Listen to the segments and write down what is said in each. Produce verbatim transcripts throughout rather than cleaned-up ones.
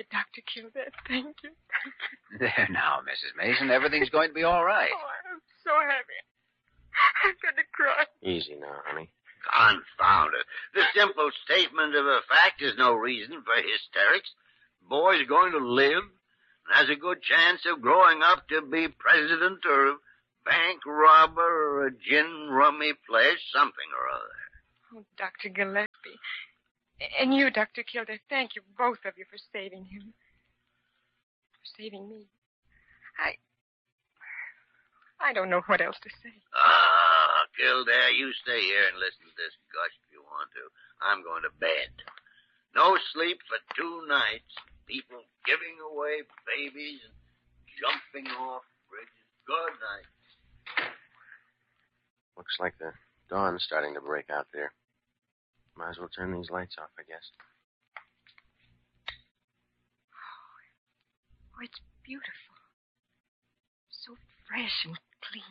you, Doctor Kildare. Thank you. Thank you. There now, Missus Mason. Everything's going to be all right. Oh, I'm so happy. I'm going to cry. Easy now, honey. Confound it. The simple statement of a fact is no reason for hysterics. The boy's going to live and has a good chance of growing up to be president or a bank robber or a gin rummy place, something or other. Oh, Doctor Gillespie. And you, Doctor Kildare, thank you, both of you, for saving him. For saving me. I... I don't know what else to say. Ah, Kildare, you stay here and listen to this gush if you want to. I'm going to bed. No sleep for two nights. People giving away babies and jumping off bridges. Good night. Looks like the dawn's starting to break out there. Might as well turn these lights off, I guess. Oh, it's beautiful. So fresh and clean.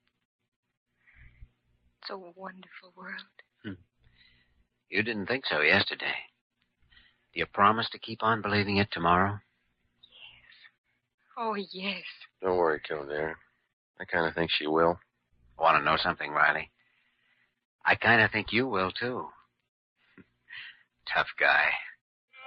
It's a wonderful world. Hmm. You didn't think so yesterday. Do you promise to keep on believing it tomorrow? Yes. Oh, yes. Don't worry, Kildare. I kind of think she will. Want to know something, Riley? I kind of think you will, too. Tough guy.